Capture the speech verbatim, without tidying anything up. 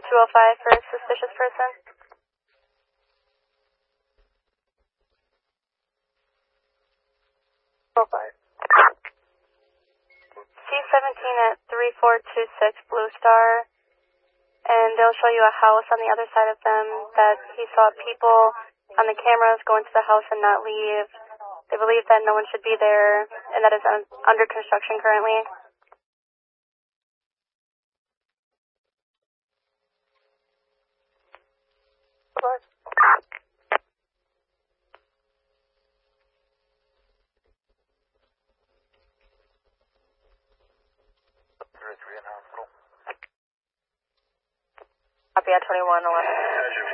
two oh five for a suspicious person. two oh five. C seventeen at three four two six Blue Star, and they'll show you a house on the other side of them that he saw people on the cameras go into the house and not leave. They believe that no one should be there, and that is un under construction currently. Copy at twenty-one eleven.